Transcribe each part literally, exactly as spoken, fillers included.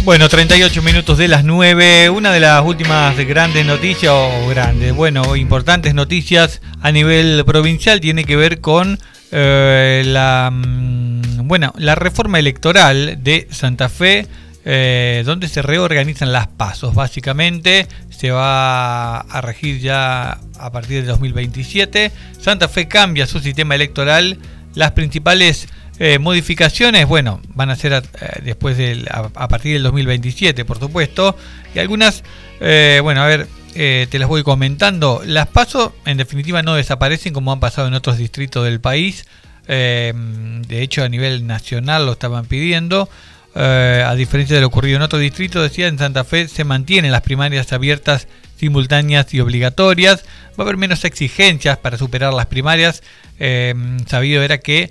Bueno, treinta y ocho minutos de las nueve. Una de las últimas grandes noticias, o grandes, bueno, importantes noticias a nivel provincial tiene que ver con eh, la, bueno, la reforma electoral de Santa Fe, eh, donde se reorganizan las pasos. Básicamente se va a regir ya a partir del dos mil veintisiete. Santa Fe cambia su sistema electoral. Las principales Eh, modificaciones, bueno, van a ser a, eh, después del, a, a partir del dos mil veintisiete, por supuesto, y algunas, eh, bueno, a ver, eh, te las voy comentando. Las PASO, en definitiva, no desaparecen como han pasado en otros distritos del país. Eh, de hecho, a nivel nacional lo estaban pidiendo. Eh, a diferencia de lo ocurrido en otros distritos, decía, en Santa Fe se mantienen las primarias abiertas, simultáneas y obligatorias. Va a haber menos exigencias para superar las primarias. Eh, sabido era que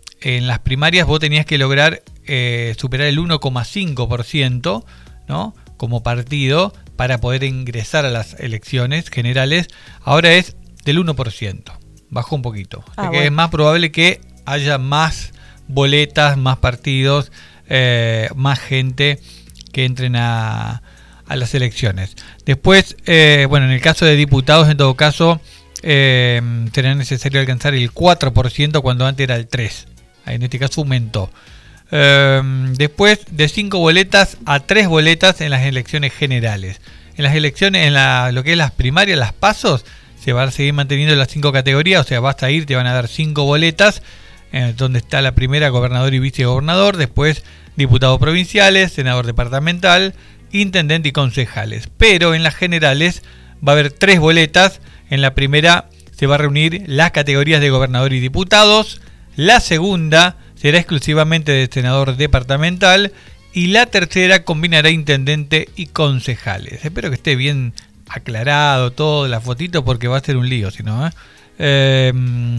en las primarias vos tenías que lograr eh, superar el uno coma cinco por ciento, ¿no?, como partido para poder ingresar a las elecciones generales. Ahora es del uno por ciento, bajó un poquito. Ah, o sea que bueno, es más probable que haya más boletas, más partidos, eh, más gente que entren a, a las elecciones. Después, eh, bueno, en el caso de diputados, en todo caso, eh, será necesario alcanzar el cuatro por ciento cuando antes era el tres por ciento. En este caso aumentó. Eh, después de cinco boletas a tres boletas en las elecciones generales. En las elecciones, en la, lo que es las primarias, las pasos, se van a seguir manteniendo las cinco categorías. O sea, basta ir, te van a dar cinco boletas, eh, donde está la primera, gobernador y vicegobernador. Después, diputados provinciales, senador departamental, intendente y concejales. Pero en las generales va a haber tres boletas. En la primera se va a reunir las categorías de gobernador y diputados. La segunda será exclusivamente de senador departamental y la tercera combinará intendente y concejales. Espero que esté bien aclarado todo la fotito porque va a ser un lío, si no, ¿eh? Eh,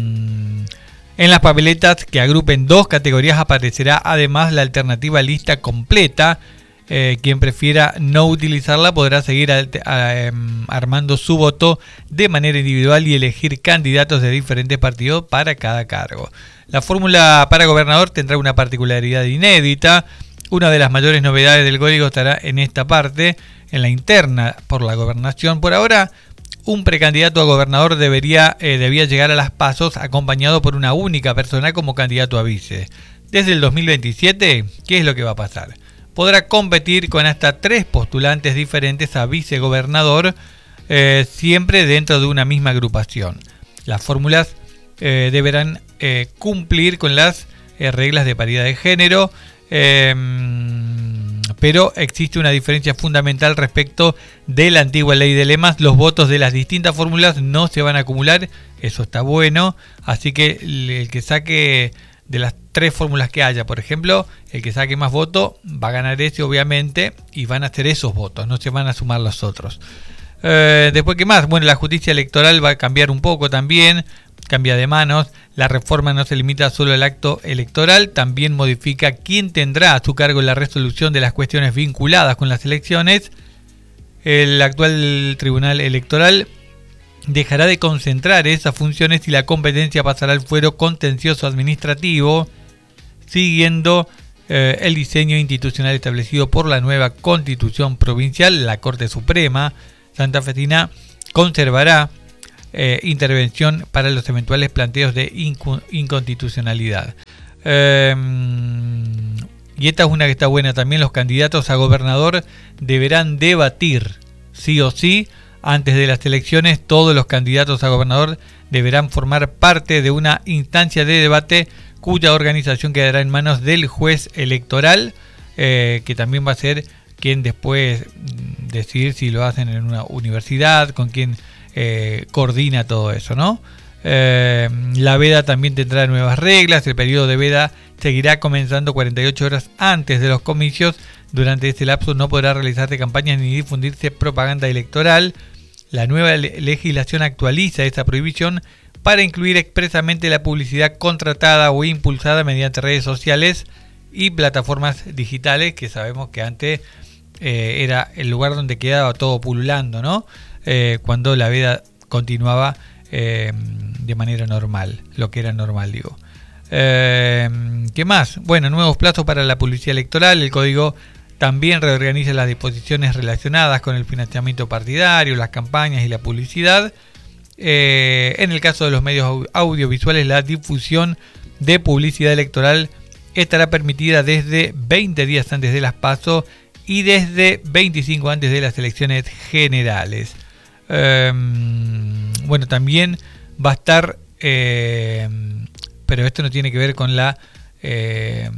en las papeletas que agrupen dos categorías aparecerá además la alternativa lista completa. Eh, quien prefiera no utilizarla podrá seguir a, a, a, armando su voto de manera individual y elegir candidatos de diferentes partidos para cada cargo. La fórmula para gobernador tendrá una particularidad inédita. Una de las mayores novedades del código estará en esta parte, en la interna por la gobernación. Por ahora, un precandidato a gobernador debería, eh, debía llegar a las pasos acompañado por una única persona como candidato a vice. Desde el dos mil veintisiete, ¿qué es lo que va a pasar? Podrá competir con hasta tres postulantes diferentes a vicegobernador, eh, siempre dentro de una misma agrupación. Las fórmulas eh, deberán eh, cumplir con las eh, reglas de paridad de género, eh, pero existe una diferencia fundamental respecto de la antigua ley de lemas. Los votos de las distintas fórmulas no se van a acumular, eso está bueno, así que el que saque de las tres fórmulas que haya, por ejemplo, el que saque más votos va a ganar ese, obviamente, y van a ser esos votos, no se van a sumar los otros. Eh, después, ¿qué más? Bueno, la justicia electoral va a cambiar un poco también, cambia de manos. La reforma no se limita solo al acto electoral, también modifica quién tendrá a su cargo la resolución de las cuestiones vinculadas con las elecciones. El actual Tribunal Electoral dejará de concentrar esas funciones y la competencia pasará al fuero contencioso administrativo, siguiendo eh, el diseño institucional establecido por la nueva Constitución Provincial. La Corte Suprema santafesina conservará eh, intervención para los eventuales planteos de incu- inconstitucionalidad. Eh, y esta es una que está buena también. Los candidatos a gobernador deberán debatir, sí o sí, antes de las elecciones. Todos los candidatos a gobernador deberán formar parte de una instancia de debate cuya organización quedará en manos del juez electoral, eh, que también va a ser quien después decidir si lo hacen en una universidad, con quien eh, coordina todo eso, ¿no? Eh, la veda también tendrá nuevas reglas. El periodo de veda seguirá comenzando cuarenta y ocho horas antes de los comicios. Durante este lapso no podrá realizarse campañas ni difundirse propaganda electoral. La nueva le- legislación actualiza esta prohibición para incluir expresamente la publicidad contratada o impulsada mediante redes sociales y plataformas digitales, que sabemos que antes eh, era el lugar donde quedaba todo pululando, ¿no? Eh, cuando la veda continuaba eh, de manera normal, lo que era normal, digo. Eh, ¿Qué más? Bueno, nuevos plazos para la publicidad electoral. El código también reorganiza las disposiciones relacionadas con el financiamiento partidario, las campañas y la publicidad. Eh, en el caso de los medios audiovisuales, la difusión de publicidad electoral estará permitida desde veinte días antes de las PASO y desde veinticinco antes de las elecciones generales. Eh, bueno, también va a estar, eh, pero esto no tiene que ver con la eh,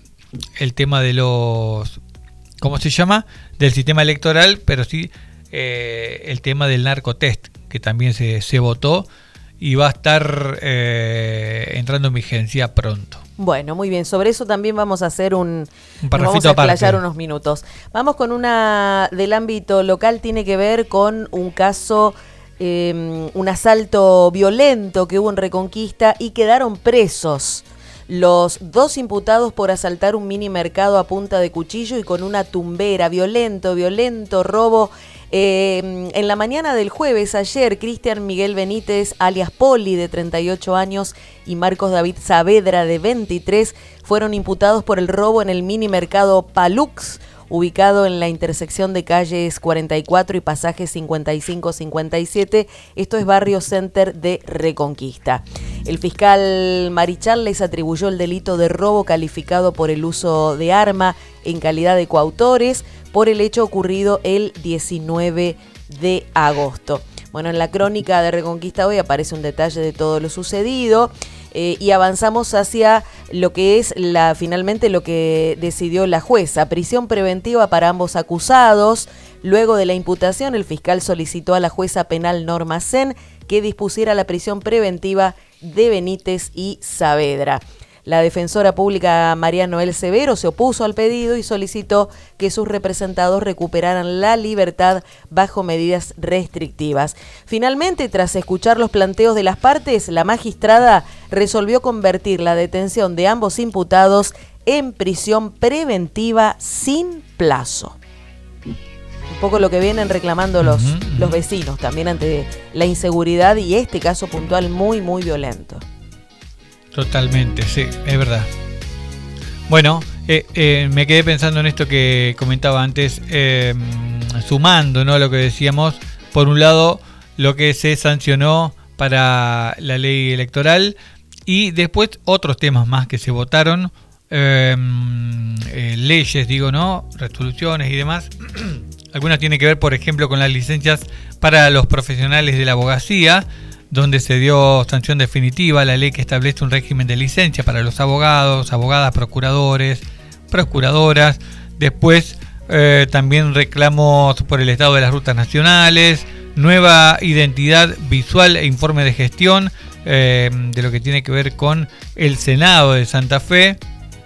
el tema de los, ¿cómo se llama? Del sistema electoral, pero sí eh, el tema del narcotest, que también se, se votó y va a estar eh, entrando en vigencia pronto. Bueno, muy bien. Sobre eso también vamos a hacer un... Un vamos a aparte. explayar unos minutos. Vamos con una del ámbito local, tiene que ver con un caso, eh, un asalto violento que hubo en Reconquista y quedaron presos los dos imputados por asaltar un mini mercado a punta de cuchillo y con una tumbera. Violento, violento robo. Eh, en la mañana del jueves, ayer, Cristian Miguel Benítez, alias Poli, de treinta y ocho años, y Marcos David Saavedra, de veintitrés, fueron imputados por el robo en el mini mercado Palux, ubicado en la intersección de calles cuarenta y cuatro y pasajes cincuenta y cinco cincuenta y siete. Esto es Barrio Center de Reconquista. El fiscal Marichal les atribuyó el delito de robo calificado por el uso de arma en calidad de coautores por el hecho ocurrido el diecinueve de agosto. Bueno, en la crónica de Reconquista hoy aparece un detalle de todo lo sucedido eh, y avanzamos hacia lo que es la finalmente lo que decidió la jueza. Prisión preventiva para ambos acusados. Luego de la imputación, el fiscal solicitó a la jueza penal Norma Sen que dispusiera la prisión preventiva de Benítez y Saavedra. La defensora pública María Noel Severo se opuso al pedido y solicitó que sus representados recuperaran la libertad bajo medidas restrictivas. Finalmente, tras escuchar los planteos de las partes, la magistrada resolvió convertir la detención de ambos imputados en prisión preventiva sin plazo. Un poco lo que vienen reclamando los, uh-huh, uh-huh. los vecinos también ante la inseguridad y este caso puntual muy, muy violento. Totalmente, sí, es verdad. Bueno, eh, eh, me quedé pensando en esto que comentaba antes, eh, sumando, ¿no?, lo que decíamos. Por un lado, lo que se sancionó para la ley electoral y después otros temas más que se votaron, eh, eh, leyes, digo, ¿no?, resoluciones y demás. Algunas tienen que ver, por ejemplo, con las licencias para los profesionales de la abogacía, donde se dio sanción definitiva a la ley que establece un régimen de licencia para los abogados, abogadas, procuradores, procuradoras. Después eh, también reclamos por el estado de las rutas nacionales, nueva identidad visual e informe de gestión eh, de lo que tiene que ver con el Senado de Santa Fe,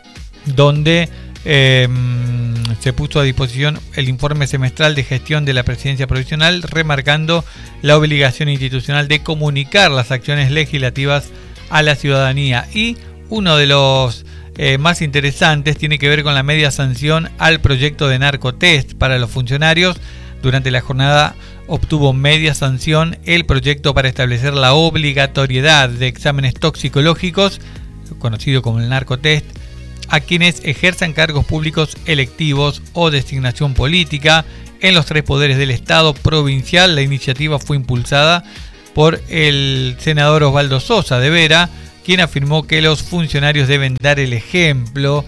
donde eh, se puso a disposición el informe semestral de gestión de la presidencia provisional, remarcando la obligación institucional de comunicar las acciones legislativas a la ciudadanía. Y uno de los eh, más interesantes tiene que ver con la media sanción al proyecto de narcotest para los funcionarios. Durante la jornada obtuvo media sanción el proyecto para establecer la obligatoriedad de exámenes toxicológicos, conocido como el narcotest, a quienes ejerzan cargos públicos electivos o designación política en los tres poderes del Estado provincial. La iniciativa fue impulsada por el senador Osvaldo Sosa de Vera, quien afirmó que los funcionarios deben dar el ejemplo.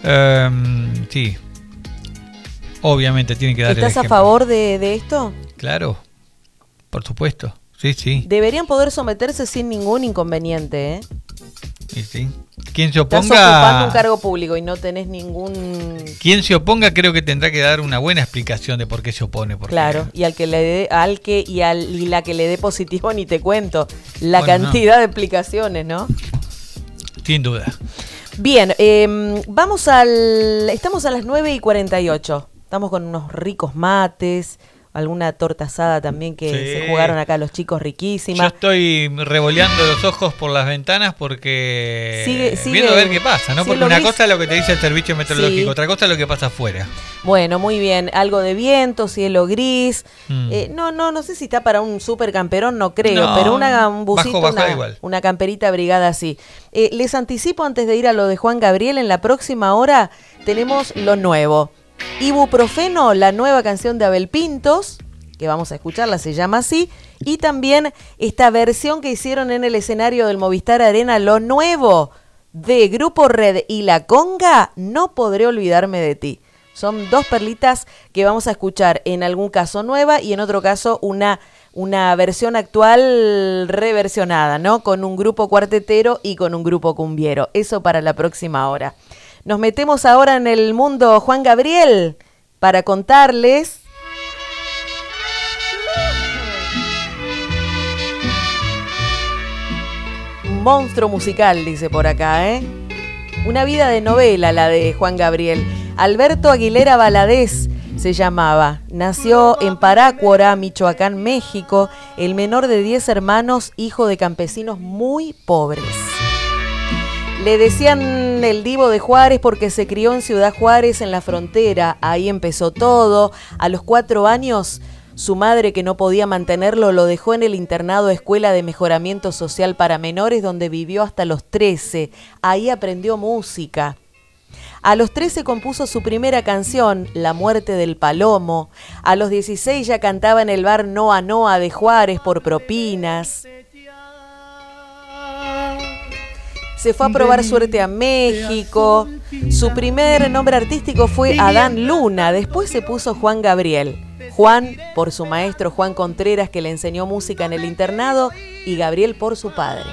Um, sí, obviamente tienen que dar el ejemplo. ¿Estás a favor de, de esto? Claro, por supuesto. Sí, sí. Deberían poder someterse sin ningún inconveniente, ¿eh? Sí, sí. Quien se oponga... Estás ocupando un cargo público y no tenés ningún... Quien se oponga creo que tendrá que dar una buena explicación de por qué se opone. Porque... Claro, y al que le dé, al que y, al, y la que le dé positivo ni te cuento. La bueno, cantidad no. de explicaciones, ¿no? Sin duda. Bien, eh, vamos al... Estamos a las nueve y cuarenta y ocho. Estamos con unos ricos mates, alguna torta asada también que sí. se jugaron acá los chicos, riquísima. Yo estoy revoleando los ojos por las ventanas porque sigue, sigue, viendo a ver qué pasa, ¿no? Porque una gris. cosa es lo que te dice el servicio meteorológico, sí. otra cosa es lo que pasa afuera. Bueno, muy bien, algo de viento, cielo gris. Mm. Eh, no, no, no sé si está para un super camperón, no creo, no, pero una, un busito, bajo, bajo, una, igual. una camperita abrigada así. Eh, les anticipo antes de ir a lo de Juan Gabriel, en la próxima hora tenemos lo nuevo. Ibuprofeno, la nueva canción de Abel Pintos, que vamos a escucharla, se llama así, y también esta versión que hicieron en el escenario del Movistar Arena, lo nuevo de Grupo Red y La Conga, No podré olvidarme de ti. Son dos perlitas que vamos a escuchar, en algún caso nueva y en otro caso una, una versión actual reversionada, ¿no? Con un grupo cuartetero y con un grupo cumbiero. Eso para la próxima hora. Nos metemos ahora en el mundo Juan Gabriel para contarles un monstruo musical, dice por acá, ¿eh? Una vida de novela la de Juan Gabriel. Alberto Aguilera Valadez se llamaba. Nació en Parácuara, Michoacán, México, el menor de diez hermanos, hijo de campesinos muy pobres. Le decían el Divo de Juárez porque se crió en Ciudad Juárez, en la frontera. Ahí empezó todo. A los cuatro años, su madre, que no podía mantenerlo, lo dejó en el internado Escuela de Mejoramiento Social para Menores, donde vivió hasta los trece. Ahí aprendió música. A los trece compuso su primera canción, La muerte del palomo. A los dieciséis ya cantaba en el bar Noa Noa de Juárez por propinas. Se fue a probar suerte a México. Su primer nombre artístico fue Adán Luna. Después se puso Juan Gabriel. Juan por su maestro Juan Contreras, que le enseñó música en el internado, y Gabriel por su padre.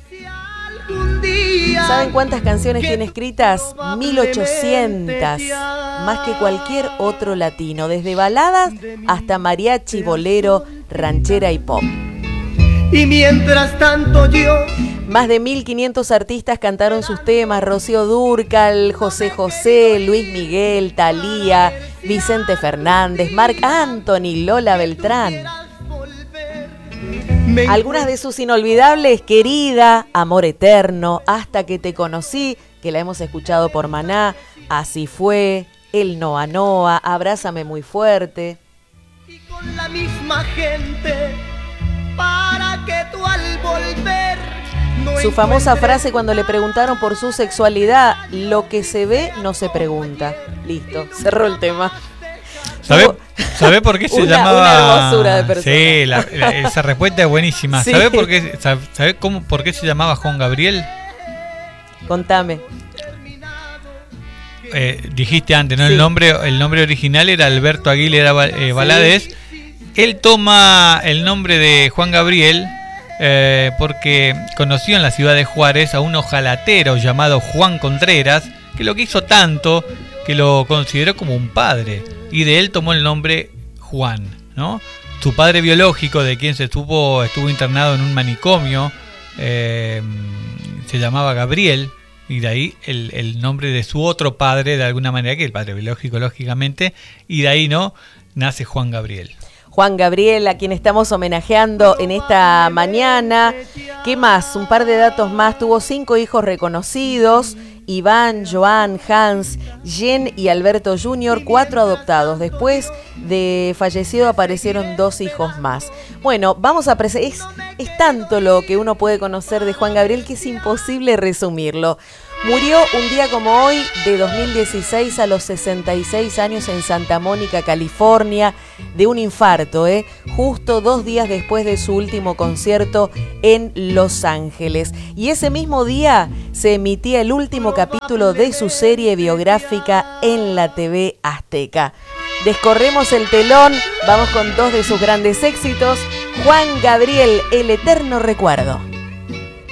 ¿Saben cuántas canciones tiene escritas? mil ochocientas, más que cualquier otro latino, desde baladas hasta mariachi, bolero, ranchera y pop. Y mientras tanto yo... Más de mil quinientos artistas cantaron sus temas: Rocío Dúrcal, José José, Luis Miguel, Thalía, Vicente Fernández, Marc Anthony, Lola Beltrán. Algunas de sus inolvidables: Querida, Amor Eterno, Hasta que te conocí, que la hemos escuchado por Maná, Así fue, El Noa Noa, Abrázame muy fuerte. Y con la misma gente, para que tú al volver no su famosa frase cuando le preguntaron por su sexualidad: lo que se ve no se pregunta. Listo, cerró el tema. ¿Sabe, ¿Sabe por qué se una, llamaba? Una hermosura de persona. Sí, la, la, esa respuesta es buenísima. Sí. ¿Sabe por qué? ¿Sabe cómo, por qué se llamaba Juan Gabriel? Contame. Eh, dijiste antes, ¿no? Sí. El nombre, el nombre original era Alberto Aguilera eh, Valadez. Sí. Él toma el nombre de Juan Gabriel eh, porque conoció en la ciudad de Juárez a un hojalatero llamado Juan Contreras, que lo quiso tanto que lo consideró como un padre, y de él tomó el nombre Juan, ¿no? Su padre biológico, de quien se estuvo, estuvo internado en un manicomio, eh, se llamaba Gabriel, y de ahí el, el nombre de su otro padre, de alguna manera, que el padre biológico, lógicamente, y de ahí, ¿no?, nace Juan Gabriel. Juan Gabriel, a quien estamos homenajeando en esta mañana. ¿Qué más? Un par de datos más. Tuvo cinco hijos reconocidos: Iván, Joan, Hans, Jen y Alberto junior, cuatro adoptados. Después de fallecido aparecieron dos hijos más. Bueno, vamos a presentar. Es, es tanto lo que uno puede conocer de Juan Gabriel que es imposible resumirlo. Murió un día como hoy de dos mil dieciséis a los sesenta y seis años en Santa Mónica, California, de un infarto, ¿eh? Justo dos días después de su último concierto en Los Ángeles. Y ese mismo día se emitía el último capítulo de su serie biográfica en la T V Azteca. Descorremos el telón, vamos con dos de sus grandes éxitos. Juan Gabriel, El Eterno Recuerdo.